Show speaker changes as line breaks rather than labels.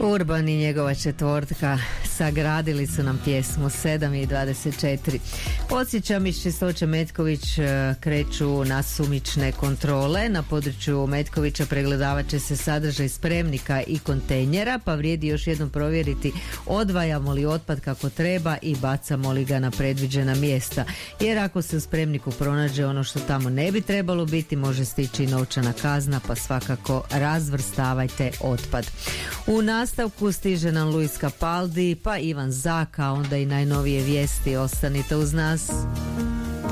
Urban i njegova četvortka sagradili su nam pjesmu 7:24. Podsjećam, iz Čistoće Metković kreću nasumične kontrole. Na području Metkovića pregledavat će se sadržaj spremnika i kontejnera, pa vrijedi još jednom provjeriti odvajamo li otpad kako treba i bacamo li ga na predviđena mjesta. Jer ako se u spremniku pronađe ono što tamo ne bi trebalo biti, može stići novčana kazna, pa svakako razvrstavajte otpad. U nastavku stiže nam Luis Capaldi, pa Ivan Zaka, onda i najnovije vijesti. Ostanite uz nas.